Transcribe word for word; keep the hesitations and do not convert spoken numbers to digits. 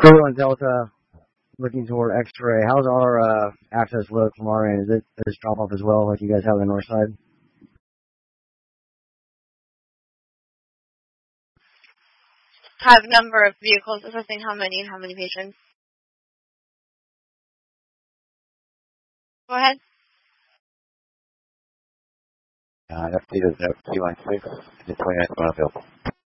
Crew on Delta, looking toward X-ray. How's our uh, access look from our end? Is it does it drop off as well, like you guys have on the north side? Have number of vehicles assessing how many and how many patients. Go ahead. Uh, F T is F two one six, twenty-nine available.